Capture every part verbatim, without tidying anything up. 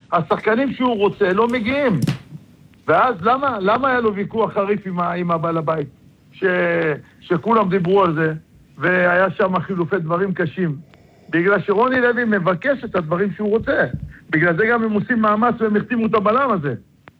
השחקנים שהוא רוצה לא מגיעים. ואז למה, למה היה לו ויכוח חריף עם, עם הבעל הבית? ש, שכולם דיברו על זה, והיה שם חילופי דברים קשים. בגלל שרוני לוי מבקש את הדברים שהוא רוצה. בגלל זה גם הם עושים מאמץ והם החתימו את הבלם הזה.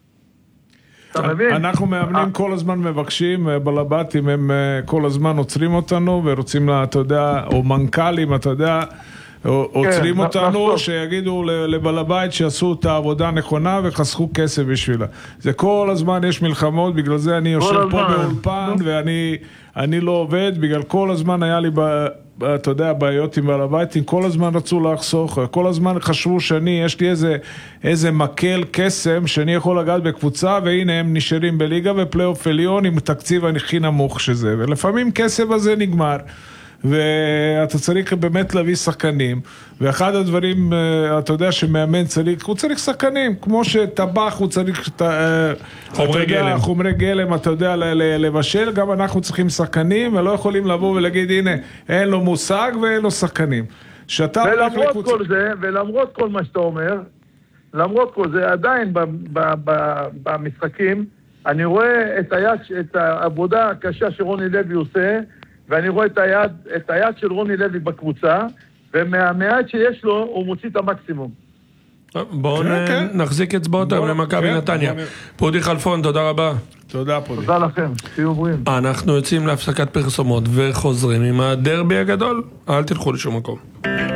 אנחנו מאמנים כל הזמן מבקשים, בלבטים הם כל הזמן עוצרים אותנו ורוצים לה, אתה יודע, או מנכ"לים, אתה יודע, עוצרים אותנו שיגידו לבעל הבית שעשו את העבודה הנכונה וחסכו כסף בשבילה. זה כל הזמן יש מלחמות, בגלל זה אני יושב פה באולפן ואני אני לא עובד, בגלל כל הזמן היה לי, אתה יודע, בעיות עם בעל הבית, כל הזמן רצו לחסוך, כל הזמן חשבו שאני, יש לי איזה, איזה מקל קסם שאני יכול לגעת בקבוצה, והנה הם נשארים בליגה ופלייאוף עליון עם תקציב הכי נמוך שזה, ולפעמים כסף הזה נגמר. ואתה צריך באמת להביא שחקנים, ואחד הדברים, אתה יודע שמאמן צריך, הוא צריך שחקנים, כמו שטבח הוא צריך חומרי גלם, חומרי גלם, אתה יודע, לבשל, גם אנחנו צריכים שחקנים, ולא יכולים לבוא ולהגיד, הנה, אין לו מושג ואין לו שחקנים. ולמרות כל זה, ולמרות כל מה שאתה אומר, למרות כל זה, עדיין במשחקים, אני רואה את היד, את העבודה הקשה שרוני לוי עושה, ואני רואה את היד, את היד של רוני לוי בקבוצה, ומהמעט שיש לו, הוא מוציא את המקסימום. בואו נחזיק אצבעותיו למכבי נתניה. פודי חלפון, תודה רבה. תודה פודי. תודה לכם, שיהיו בריאים. אנחנו יוצאים להפסקת פרסומות וחוזרים עם הדרבי הגדול. אל תלכו לשום מקום.